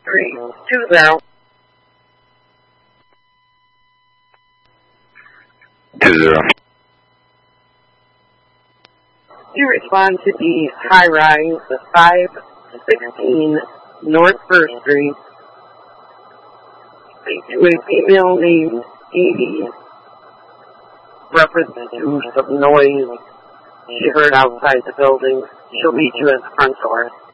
320. 20. You respond to the high-rise, 516 North 1st Street. To a female named Edie. Representative of noise she heard outside the building. She'll meet you at the front door.